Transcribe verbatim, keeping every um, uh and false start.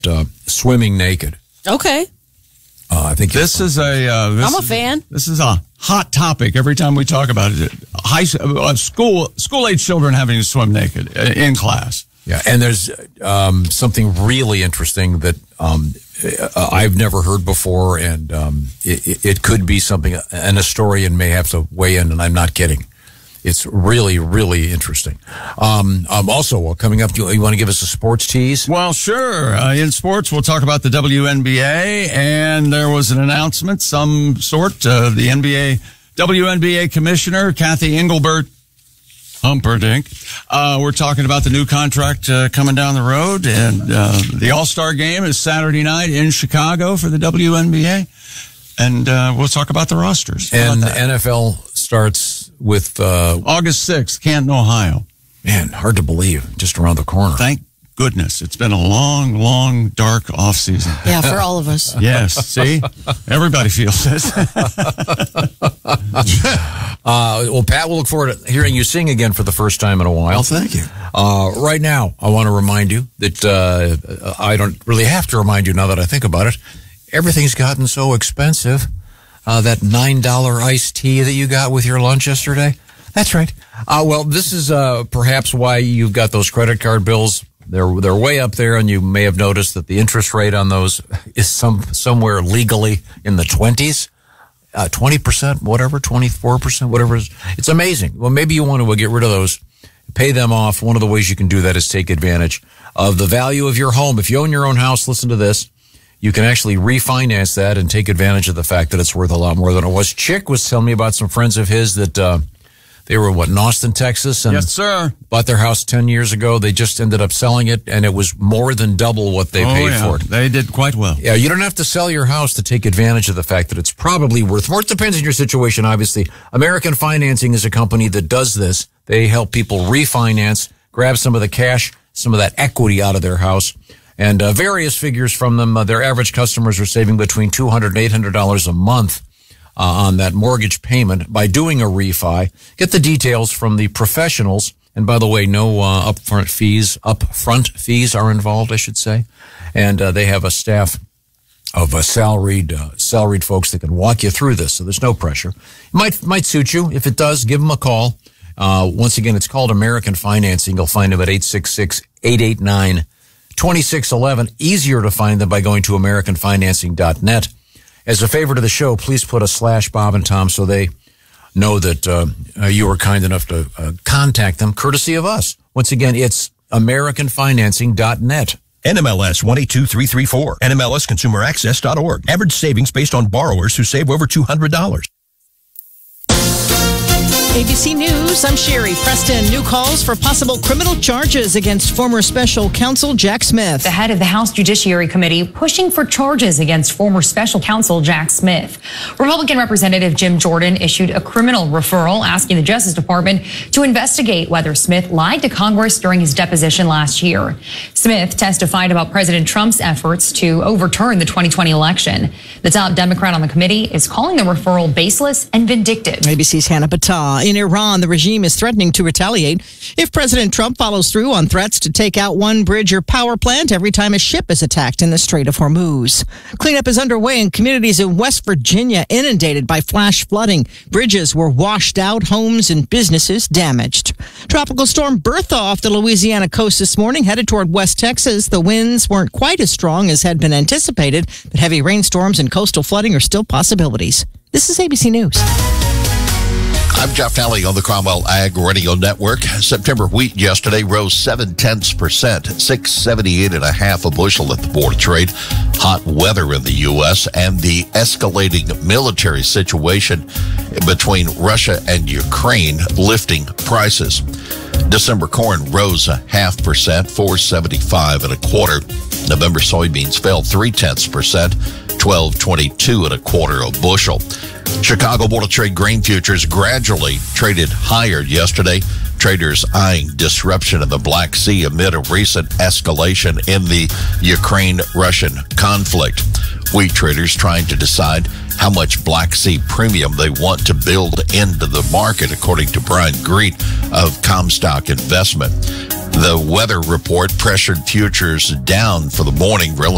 uh, swimming naked. Okay. Uh, I think this is a. Uh, this I'm a is, fan. This is a hot topic every time we talk about it. High uh, school school age children having to swim naked in class. Yeah, and there's um, something really interesting that um, I've never heard before, and um, it, it could be something an historian may have to weigh in, and I'm not kidding. It's really, really interesting. Um, um, also, coming up, you, you want to give us a sports tease? Well, sure. Uh, in sports, we'll talk about the W N B A, and there was an announcement, some sort. Uh, the N B A, W N B A Commissioner, Kathy Engelbert, Humperdinck. Uh, we're talking about the new contract uh, coming down the road, and uh, the All-Star Game is Saturday night in Chicago for the W N B A, and uh, we'll talk about the rosters. How And about the that? N F L starts with uh, August sixth, Canton, Ohio. man, hard to believe, just around the corner. Thank goodness. It's been a long, long, dark off season. Yeah, for all of us. Yes, see? Everybody feels this. Uh, well, Pat, we'll look forward to hearing you sing again for the first time in a while. Well, thank you. Uh, right now, I want to remind you that uh, I don't really have to remind you now that I think about it. Everything's gotten so expensive. Uh, that nine dollar iced tea that you got with your lunch yesterday. That's right. Uh, well, this is uh, perhaps why you've got those credit card bills. They're they're way up there, and you may have noticed that the interest rate on those is some somewhere legally in the twenties. Uh, twenty percent, whatever, twenty-four percent, whatever. It's amazing. Well, maybe you want to get rid of those, pay them off. One of the ways you can do that is take advantage of the value of your home. If you own your own house, listen to this. You can actually refinance that and take advantage of the fact that it's worth a lot more than it was. Chick was telling me about some friends of his that uh, they were, what, in Austin, Texas? And Yes, sir. bought their house ten years ago. They just ended up selling it, and it was more than double what they oh, paid yeah. for it. They did quite well. Yeah, you don't have to sell your house to take advantage of the fact that it's probably worth more. It depends on your situation, obviously. American Financing is a company that does this. They help people refinance, grab some of the cash, some of that equity out of their house, and uh, various figures from them. Uh, their average customers are saving between two hundred dollars and eight hundred dollars a month uh, on that mortgage payment by doing a refi. Get the details from the professionals. And by the way, no uh, upfront fees. Upfront fees are involved, I should say. And uh, they have a staff of uh, salaried uh, salaried folks that can walk you through this, so there's no pressure. It might might suit you. If it does, give them a call. Uh, once again, it's called American Financing. You'll find them at eight six six, eight eight nine, two six one one. Easier to find them by going to american financing dot net. As a favor to the show, please put a slash Bob and Tom so they know that uh, uh, you were kind enough to uh, contact them, courtesy of us. Once again, it's american financing dot net. N M L S one eight two three three four. N M L S consumer access dot org. Average savings based on borrowers who save over two hundred dollars. A B C News, I'm Sherry Preston. New calls for possible criminal charges against former special counsel Jack Smith. The head of the House Judiciary Committee pushing for charges against former special counsel Jack Smith. Republican Representative Jim Jordan issued a criminal referral asking the Justice Department to investigate whether Smith lied to Congress during his deposition last year. Smith testified about President Trump's efforts to overturn the twenty twenty election. The top Democrat on the committee is calling the referral baseless and vindictive. A B C's Hannah Battah. In Iran, the regime is threatening to retaliate if President Trump follows through on threats to take out one bridge or power plant every time a ship is attacked in the Strait of Hormuz. Cleanup is underway in communities in West Virginia inundated by flash flooding. Bridges were washed out, homes and businesses damaged. Tropical storm Bertha off the Louisiana coast this morning, headed toward West Texas. The winds weren't quite as strong as had been anticipated, but heavy rainstorms and coastal flooding are still possibilities. This is A B C News. I'm Jeff Nally on the Cromwell Ag Radio Network. September wheat yesterday rose seven tenths percent, six seventy-eight and a half a bushel at the Board of Trade. Hot weather in the U S and the escalating military situation between Russia and Ukraine lifting prices. December corn rose a half percent, four seventy-five and a quarter. November soybeans fell three tenths percent, twelve twenty-two and a quarter a bushel. Chicago Board of Trade grain futures gradually traded higher yesterday. Traders eyeing disruption in the Black Sea amid a recent escalation in the Ukraine-Russian conflict. Wheat traders trying to decide how much Black Sea premium they want to build into the market, according to Brian Greet of Comstock Investment. The weather report pressured futures down for the morning.